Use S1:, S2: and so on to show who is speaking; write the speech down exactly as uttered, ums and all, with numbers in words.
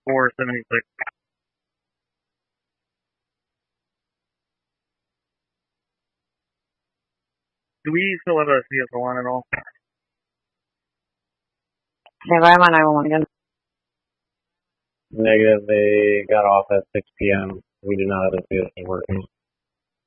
S1: four seventy-six. Do we still have a C S L on at all?
S2: Hey, I'm on nine one one again.
S3: Negative, they got off at six p.m. We do not have a C S L working.